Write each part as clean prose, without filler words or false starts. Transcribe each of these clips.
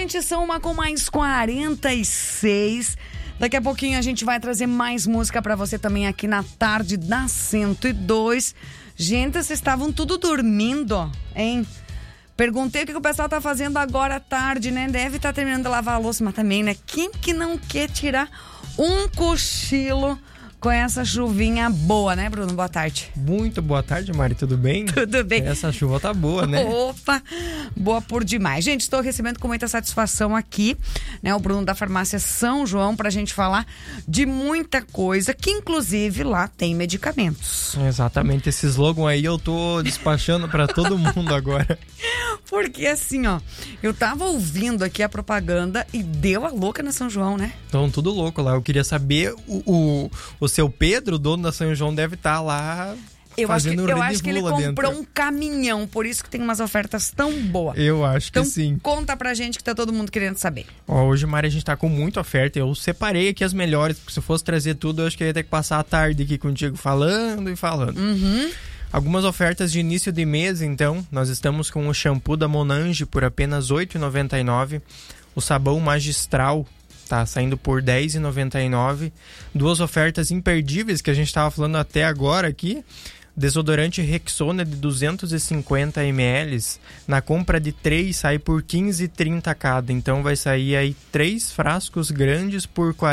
gente, são 1:46. Daqui a pouquinho a gente vai trazer mais música pra você também aqui na tarde da 102. Gente, vocês estavam tudo dormindo, hein? Perguntei o que o pessoal tá fazendo agora à tarde, né? Deve estar terminando de lavar a louça, mas também, né? Quem que não quer tirar um cochilo com essa chuvinha boa, né, Bruno? Boa tarde. Muito boa tarde, Mari. Tudo bem? Tudo bem. Essa chuva tá boa, né? Opa, boa por demais. Gente, estou recebendo com muita satisfação aqui, né, o Bruno da Farmácia São João, pra gente falar de muita coisa, que inclusive lá tem medicamentos. Exatamente. Esse slogan aí eu tô despachando pra todo mundo agora. Porque assim, ó, eu tava ouvindo aqui a propaganda e deu a louca na São João, né? Então, tudo louco lá. Eu queria saber, o seu Pedro, o dono da São João, deve estar lá fazendo eu acho que ele comprou dentro. um caminhão, por isso que tem umas ofertas tão boas. Eu acho que sim. Então, conta pra gente que tá todo mundo querendo saber. Ó, hoje, Mari, a gente tá com muita oferta. Eu separei aqui as melhores, porque se eu fosse trazer tudo, eu acho que eu ia ter que passar a tarde aqui contigo falando e falando. Uhum. Algumas ofertas de início de mês, então. Nós estamos com o shampoo da Monange por apenas R$ 8,99. O sabão Magistral tá saindo por R$ 10,99. Duas ofertas imperdíveis que a gente estava falando até agora aqui. Desodorante Rexona de 250 ml. Na compra de 3 sai por R$ 15,30 cada. Então vai sair aí 3 frascos grandes por R$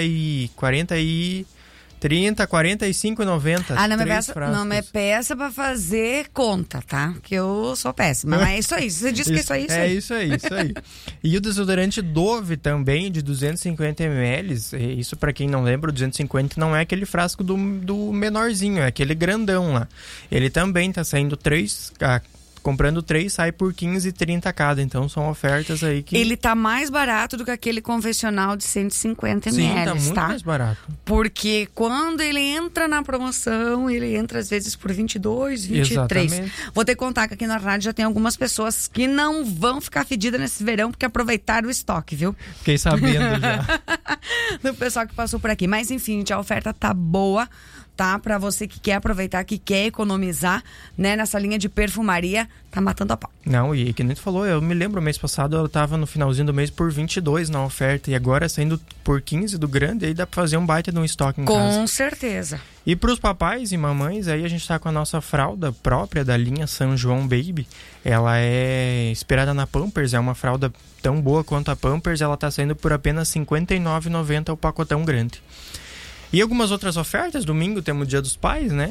45,90. Ah, não me peça pra fazer conta, tá? Que eu sou péssima. Mas é isso aí. Você disse que é isso aí. Isso aí. E o desodorante Dove também, de 250 ml. Isso, pra quem não lembra, o 250 não é aquele frasco do menorzinho, é aquele grandão lá. Ele também tá saindo 3... comprando 3 sai por R$ 15,30 cada. Então são ofertas aí que... Ele tá mais barato do que aquele convencional de 150 ml, Sim, tá muito mais barato. Porque quando ele entra na promoção, ele entra às vezes por 22, 23. Exatamente. Vou ter que contar que aqui na rádio já tem algumas pessoas que não vão ficar fedidas nesse verão porque aproveitaram o estoque, viu? Fiquei sabendo já. Do pessoal que passou por aqui. Mas enfim, gente, a oferta tá boa, tá? Pra você que quer aproveitar, que quer economizar, né? Nessa linha de perfumaria, tá matando a pau. Não, e que nem tu falou, eu me lembro, mês passado eu tava no finalzinho do mês por 22 na oferta, e agora saindo por 15 do grande, aí dá pra fazer um baita de um estoque em casa. Com certeza. E pros papais e mamães, aí a gente tá com a nossa fralda própria da linha São João Baby. Ela é inspirada na Pampers, é uma fralda tão boa quanto a Pampers, ela tá saindo por apenas R$ 59,90 o pacotão grande. E algumas outras ofertas, domingo temos o Dia dos Pais, né?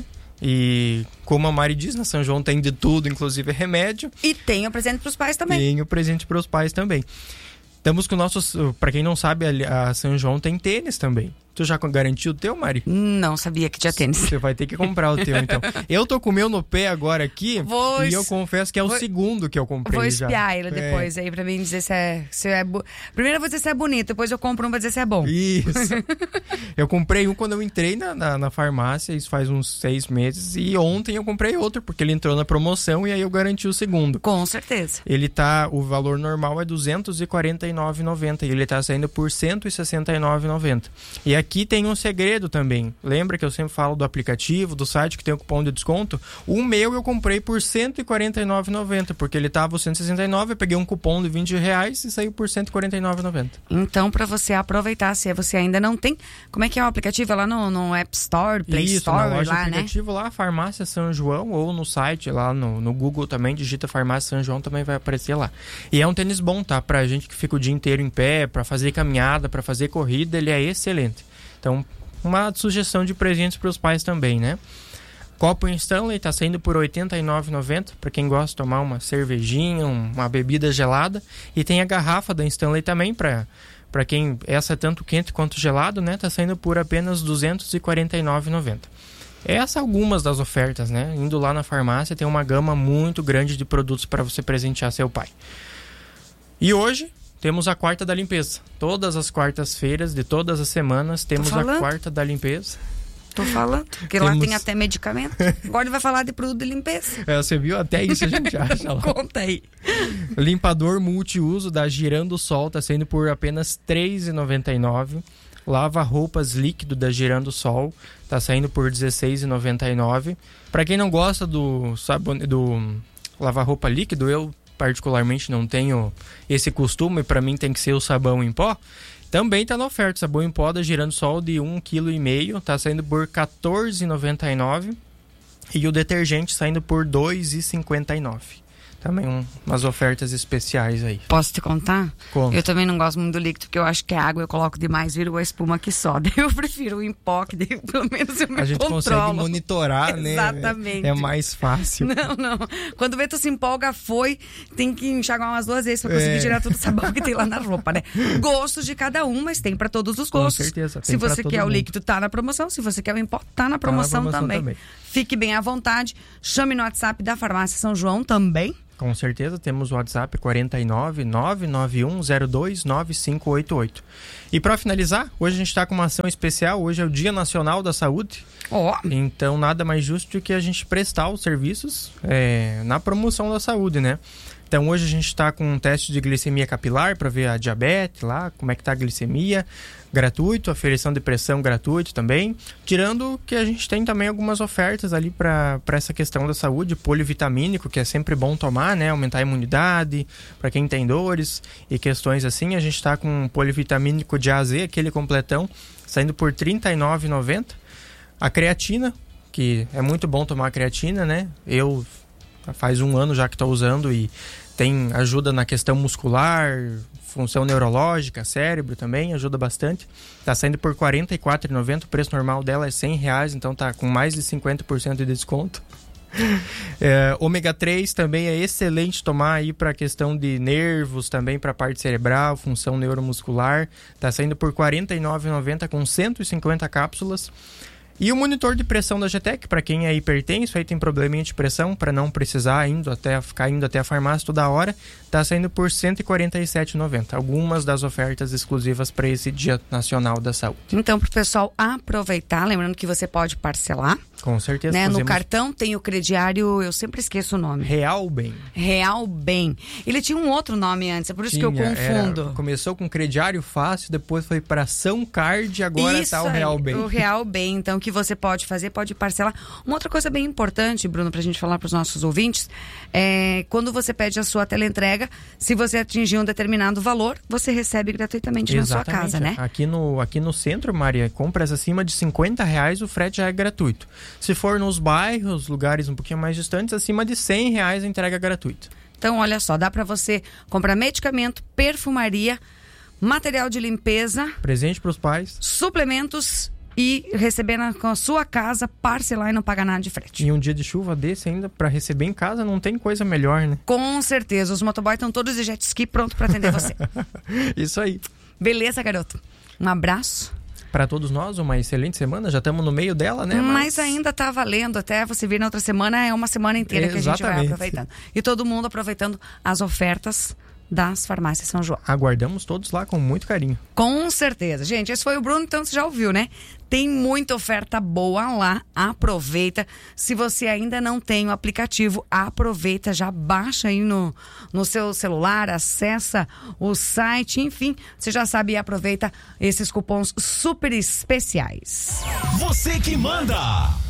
E como a Mari diz, na São João tem de tudo, inclusive remédio. E tem o presente pros pais também. Tem o presente pros pais também. Estamos com nossos... Pra quem não sabe, a São João tem tênis também. Tu já garantiu o teu, Mari? Não sabia que tinha tênis. Você vai ter que comprar o teu, então. Eu tô com o meu no pé agora aqui e eu confesso que é o segundo que eu comprei. Vou espiar ele depois aí pra mim dizer se é Primeiro eu vou dizer se é bonito, depois eu compro um pra dizer se é bom. Isso. Eu comprei um quando eu entrei na farmácia, isso faz uns 6 meses, e ontem eu comprei outro, porque ele entrou na promoção e aí eu garanti o segundo. Com certeza. O valor normal é R$ 249,90 e ele tá saindo por R$ 169,90. E aqui tem um segredo também. Lembra que eu sempre falo do aplicativo, do site que tem o cupom de desconto? O meu eu comprei por R$ 149,90, porque ele tava R$ 169, eu peguei um cupom de R$ 20 e saiu por R$ 149,90. Então, para você aproveitar, se você ainda não tem, como é que é o aplicativo? É lá no App Store, Play Store, na loja lá, aplicativo, né? Lá, Farmácia São João, ou no site, lá no Google também, digita Farmácia São João, também vai aparecer lá. E é um tênis bom, tá? Pra gente que fica o dia inteiro em pé, pra fazer caminhada, pra fazer corrida, ele é excelente. Então, uma sugestão de presentes para os pais também, né? Copo Stanley tá saindo por R$ 89,90 para quem gosta de tomar uma cervejinha, uma bebida gelada. E tem a garrafa da Stanley também para quem essa é tanto quente quanto gelado, né? Tá saindo por apenas R$ 249,90. Essas algumas das ofertas, né? Indo lá na farmácia tem uma gama muito grande de produtos para você presentear seu pai. E hoje temos a quarta da limpeza. Todas as quartas-feiras de todas as semanas temos a quarta da limpeza. Tô falando, porque lá tem até medicamento. Agora ele vai falar de produto de limpeza. Você viu? Até isso a gente acha lá. Conta aí. Limpador multiuso da Girando Sol tá saindo por apenas R$ 3,99. Lava-roupas líquido da Girando Sol tá saindo por R$ 16,99. Para quem não gosta do lava-roupa líquido, eu particularmente não tenho esse costume, para mim tem que ser o sabão em pó. Também tá na oferta, sabão em pó da Giransol de 1,5 kg, tá saindo por R$ 14,99 e o detergente saindo por R$ 2,59. Também umas ofertas especiais aí. Posso te contar? Conta. Eu também não gosto muito do líquido, porque eu acho que é água, eu coloco demais, viro a espuma que só. Daí eu prefiro o em pó, que daí pelo menos eu me A gente controlo. consegue monitorar, né? Exatamente. É mais fácil. Não. Quando vê, tu se empolga, tem que enxaguar umas 2 vezes pra conseguir tirar todo o sabão que tem lá na roupa, né? Gostos de cada um, mas tem pra todos os gostos. Com certeza. Se você quer o líquido, tá na promoção. Se você quer o em pó, tá na promoção, também. Fique bem à vontade. Chame no WhatsApp da Farmácia São João também. Com certeza, temos o WhatsApp 49991029588. E para finalizar, hoje a gente está com uma ação especial, hoje é o Dia Nacional da Saúde. Então nada mais justo do que a gente prestar os serviços na promoção da saúde, né? Então hoje a gente está com um teste de glicemia capilar para ver a diabetes lá, como é que tá a glicemia, gratuito, aferição de pressão gratuito também, tirando que a gente tem também algumas ofertas ali para essa questão da saúde, polivitamínico, que é sempre bom tomar, né, aumentar a imunidade, para quem tem dores e questões assim, a gente está com um polivitamínico de A a Z, aquele completão, saindo por R$ 39,90. A creatina, que é muito bom tomar a creatina, né, eu faz 1 ano já que estou usando e tem ajuda na questão muscular, função neurológica, cérebro também, ajuda bastante. Tá saindo por R$ 44,90, o preço normal dela é R$100, então tá com mais de 50% de desconto. Ômega 3 também é excelente tomar aí para questão de nervos, também para parte cerebral, função neuromuscular. Tá saindo por R$ 49,90 com 150 cápsulas. E o monitor de pressão da GTEC, para quem é hipertenso, aí tem probleminha de pressão, para não precisar ficar indo até a farmácia toda hora, está saindo por R$ 147,90. Algumas das ofertas exclusivas para esse Dia Nacional da Saúde. Então, para o pessoal aproveitar, lembrando que você pode parcelar. Com certeza. Né? No cartão tem o crediário, eu sempre esqueço o nome. Real Bem. Ele tinha um outro nome antes, é por isso que eu confundo. Começou com crediário fácil, depois foi para Ação Card, agora está o Real Bem. O Real Bem, então, que você pode fazer, pode parcelar. Uma outra coisa bem importante, Bruno, pra gente falar pros nossos ouvintes, é quando você pede a sua teleentrega, se você atingir um determinado valor, você recebe gratuitamente na sua casa, né? Aqui no centro, Maria, compras acima de R$50, o frete já é gratuito. Se for nos bairros, lugares um pouquinho mais distantes, acima de R$100 a entrega gratuita. Então, olha só, dá pra você comprar medicamento, perfumaria, material de limpeza, presente pros pais, suplementos e receber na sua casa, parcelar e não pagar nada de frete. E um dia de chuva desse ainda, para receber em casa, não tem coisa melhor, né? Com certeza, os motoboys estão todos de jet ski pronto para atender você. Isso aí. Beleza, garoto? Um abraço. Para todos nós, uma excelente semana, já estamos no meio dela, né? Mas ainda tá valendo, até você vir na outra semana, é uma semana inteira que a gente vai aproveitando. E todo mundo aproveitando as ofertas das Farmácias São João. Aguardamos todos lá com muito carinho. Com certeza. Gente, esse foi o Bruno, então você já ouviu, né? Tem muita oferta boa lá, aproveita. Se você ainda não tem o aplicativo, aproveita, já baixa aí no seu celular, acessa o site, enfim, você já sabe e aproveita esses cupons super especiais. Você que manda!